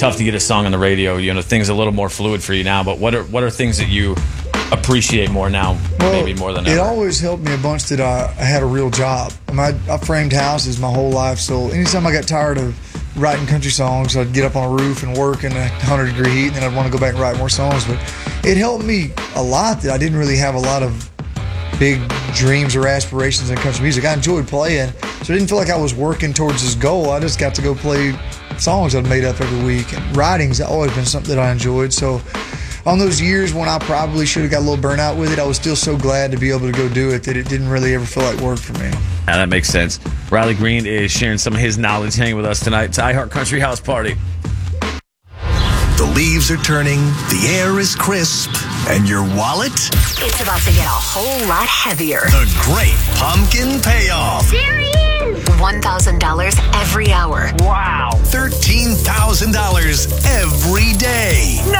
tough to get a song on the radio. Things are a little more fluid for you now. But what are things that you appreciate more now, maybe more than ever? It always helped me a bunch that I had a real job. I framed houses my whole life, so anytime I got tired of writing country songs, I'd get up on a roof and work in 100-degree heat, and then I'd want to go back and write more songs. But it helped me a lot that I didn't really have a lot of big dreams or aspirations in country music. I enjoyed playing, so I didn't feel like I was working towards this goal. I just got to go play songs I'd made up every week. And writing's always been something that I enjoyed. So on those years when I probably should have got a little burnout with it, I was still so glad to be able to go do it that it didn't really ever feel like work for me. Yeah, that makes sense. Riley Green is sharing some of his knowledge, hanging with us tonight. It's iHeart Country House Party. The leaves are turning, the air is crisp, and your wallet? It's about to get a whole lot heavier. The Great Pumpkin Payoff. There he is! $1,000 every hour. Wow. $13,000 every day.